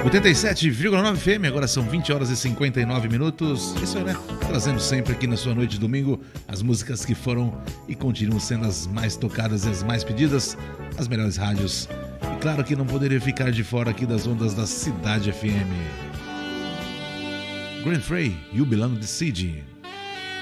87,9 FM, agora são 20 horas e 59 minutos. Isso é, né? Trazendo sempre aqui na sua noite de domingo as músicas que foram e continuam sendo as mais tocadas e as mais pedidas, as melhores rádios. E claro que não poderia ficar de fora aqui das ondas da Cidade FM. Grand Frey, You Belong to City.